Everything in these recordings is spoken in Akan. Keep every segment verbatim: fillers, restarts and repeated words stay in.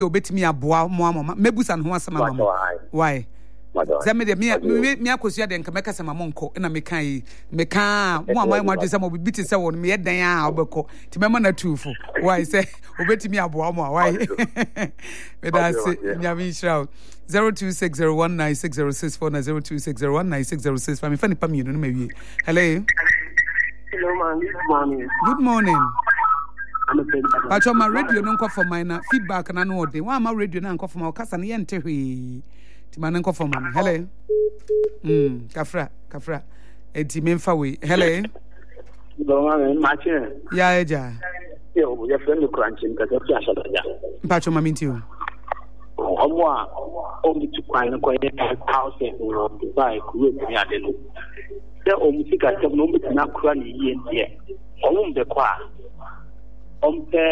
obetimi aboa mo amoma mebusa no ho asema mama why zeme de me me akosua de nka meka sema monko na meka yi meka mo amai mo adwesa mo bibiti se won me dan a obekọ ti mema na tufu why say obetimi aboa mo why me da se nyami shroud zero two six zero one nine six zero six four zero two six zero one nine six zero six five me fani pam you no me wie hello hello man good morning good morning Pacho ma radio no nko for mine na feedback na no ode wa ma radio na nko for ma kasa na ye nte hwe ti ma nko for ma hello mm kafra kafra enti memfa we hello do ma me ma che ya eja yo ya friend crunch nka se fi asha da Pacho ma minti o omo a o mi tu kwan ko ye house no buy ku we mi ade no se o mu sika se no mi na kura ni ye ntie o mu be kwa ompe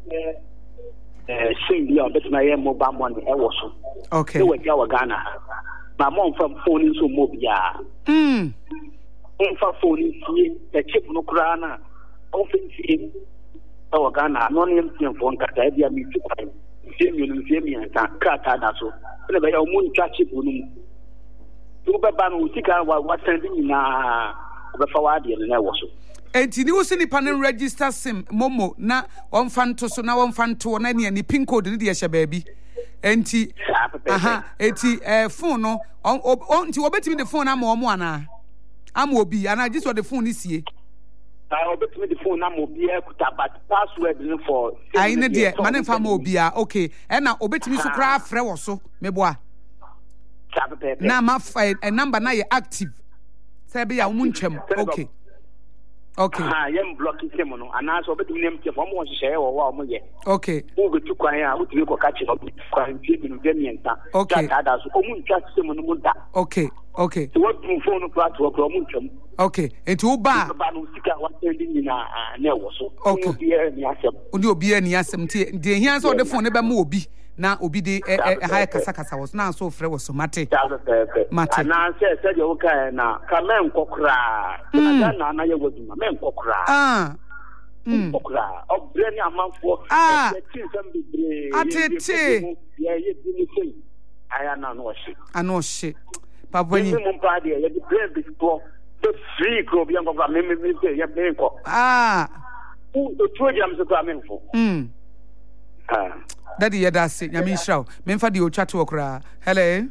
eh sing ya bet na ye mobile money e wo so okay we ja wa Ghana ma mo from phone so mobile mm on fa phone si e chip no kura na on fin si e wa Ghana no ne mpin phone ka ta bia mi tu kwan si mi no si mi anta ka ta da so le ba ya o mu ntwa chip no mu tu be ba no sika wa wa send ni na be fa wa de na e wo so enti ni wosi ni panel register sim momo na won fanto so na won fanto na ne ni pin code ni de ye baabi enti aha enti eh phone no on enti obetimi the phone am omo ana am obi ana just what the phone is here I obetimi the phone am obi e kuta but password ni for ai ne de man fa ma obi a okay e na obetimi so kra frɛ wo so meboa na ma a number na ye active say be ya wo ntwam okay okay ah yem blocking him no ana so betum nem tie fo mo hyehyɛ wo wa mo ye okay wo betu kwan a wo tumi ko ka chi no kwan tie bi no de mienta okay ta da so o mu ntwa system no mu da okay okay so what do phone no plat wo ko mu ntwam okay enti wo ba ba no sika wa tendi ni na na wo so okay obi e ni asem odi obi e ni asem tie de hia so de phone ne ba ma obi na obi de ha kasa kasa wo na so frɛ wo so mate mate ana se se je wo ka na ka men kokra na na na ye woduma men kokra ah mm kokra obre ni amanfo ah tin sam bibre atete ye ye bi ni sei aya na no hye ano hye papa ni mo pa de ye bibre bi ko the free ko bi anko me me me ye me ko ah u to trojam so ka menfo mm ah Daddy yedase nyame nhyraw memfa de otwa to okra hello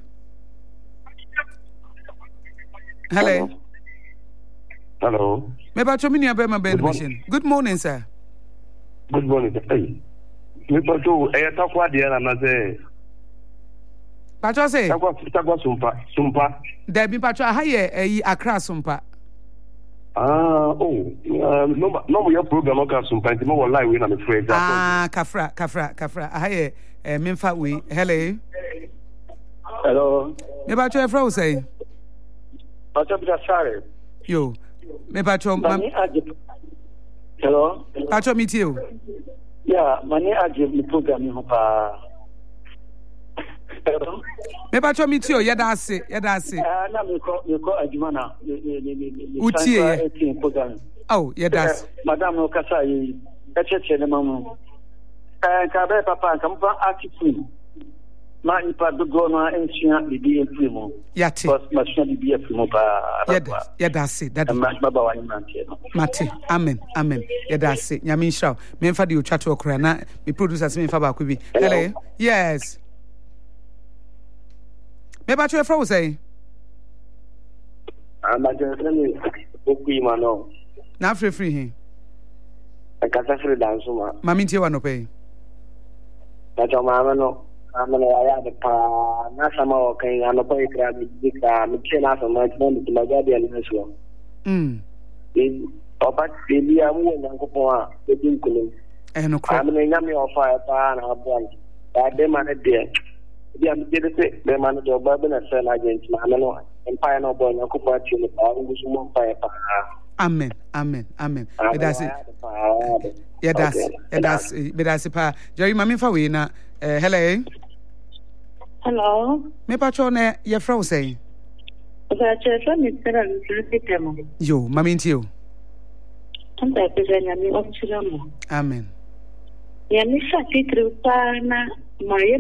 hello hello me ba chomi nia be ma be mission good morning sir good morning hey me ba to e ta kwa de na na say pa cho say ta kwa ta kwa sumpa sumpa da bi pa cho ha ye yi Accra sumpa ah oh no no your program o ka sumpa nti mo live we na me free ah kafra kafra kafra ha ye memfa we hello hello me ba cho e fra o say pa cho bi da sare yo me pa cho hello pa cho mi ti o yeah mani aje mi program ho pa hello me pa cho mi ti o yeda ase yeda ase ah na me ko me ko adjuma na ni ni ni utie ye program oh yeda ase madam no kasa yi e cheche ne mamu eh ka be papa ka mfa attitude ma ipa dogo na enchia bibi emprimo yate because machine bibi emprimo pa yeda yeda ase dada baba wa ni mante no mate amen amen yeda ase nyame nhyraw memfa de otwa to okra na me producer se memfa ba ko bi hello yes me ba cho fra wo say ah ma je ni okui ma no na free free he akata free dance ma mami ntie wa no pe ta cho ma no amana ya da pa na sama o kai ana pa ikra bi dika mi chena sama ni ti magadi ali neswa mm e opa bi amu na ko pa e din kulum eh no kra amana nyame o fa pa na abon da de ma ne de bi am de de de ma ne do ba be na se na agent ma no empire no boy na ko pa ti ni pa ngu su mo pa pa amen amen amen that's it yeah that's that's that's pa Jerry mami fa we na hello hello me pa cho na ye fra wo say ba che so mi tsara mi tsitemo yo mami ntio anta pe janya mi o chiramo amen Ya misa titru pa na ma